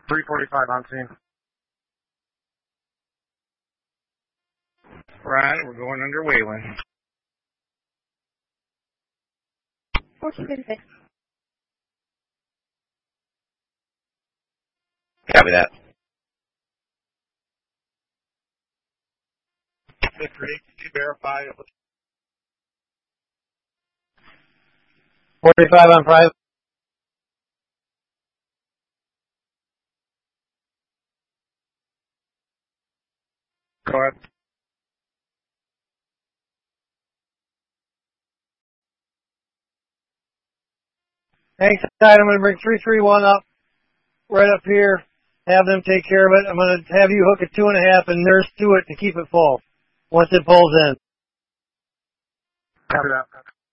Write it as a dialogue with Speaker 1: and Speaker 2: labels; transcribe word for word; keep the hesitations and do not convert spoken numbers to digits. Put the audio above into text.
Speaker 1: three forty-five on scene. Right, we're going under Wayland.
Speaker 2: fourteen fifty-six.
Speaker 3: Copy that.
Speaker 1: Victory, could you verify it?
Speaker 4: forty-five on private.
Speaker 1: Go ahead.
Speaker 4: Thanks, I'm going to bring three three one up, right up here, have them take care of it. I'm going to have you hook a two and a half and nurse to it to keep it full once it pulls in.
Speaker 1: Copy that.